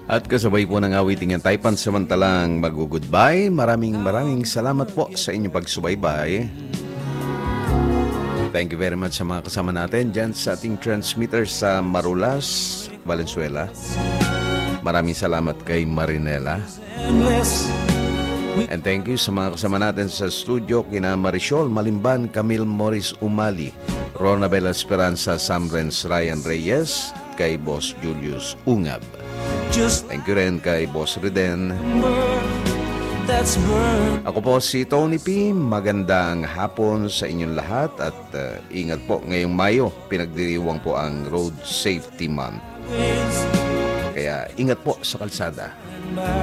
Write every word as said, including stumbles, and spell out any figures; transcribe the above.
At kasabay po ng awiting yan tayo pansamantalang mag-goodbye. Maraming maraming salamat po sa inyong pagsubaybay. Thank you very much sa mga kasama natin dyan sa ating transmitter sa Marulas, Valenzuela. Maraming salamat kay Marinela. And thank you sa mga kasama natin sa studio kina Marisol Malimban, Camille Morris Umali, Ronabel Esperanza, Sam Renz, Ryan Reyes, kay Boss Julius Ungab. Thank you rin kay Boss Reden. Ako po si Tony P. Magandang hapon sa inyong lahat at uh, ingat po ngayong Mayo. Pinagdiriwang po ang Road Safety Month. Kaya ingat po sa kalsada.